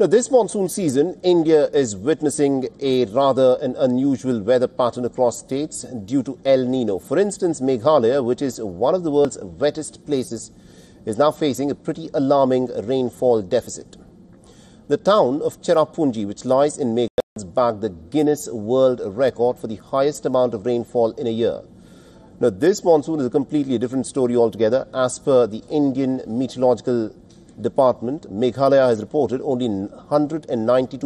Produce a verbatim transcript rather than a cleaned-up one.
Now, this monsoon season, India is witnessing a rather an unusual weather pattern across states due to El Nino. For instance, Meghalaya, which is one of the world's wettest places, is now facing a pretty alarming rainfall deficit. The town of Cherrapunji, which lies in Meghalaya, has bagged the Guinness World Record for the highest amount of rainfall in a year. Now, this monsoon is a completely different story altogether. As per the Indian Meteorological Department, Meghalaya has reported only one hundred ninety-two